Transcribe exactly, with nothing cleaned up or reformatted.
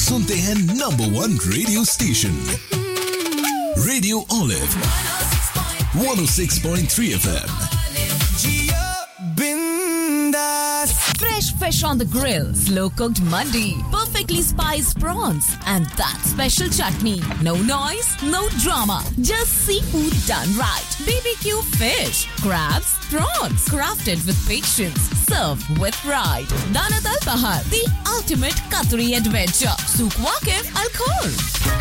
सुनते हैं number one radio station radio olive one oh six point three F M. Fresh fish on the grill, slow cooked mandi, perfectly spiced prawns, and that special chutney. No noise, no drama, just seafood done right. B B Q fish, crabs, prawns, crafted with patience, served with pride. Danat Al Bahar, the ultimate Qatari adventure. Souk Waqif Al Khor.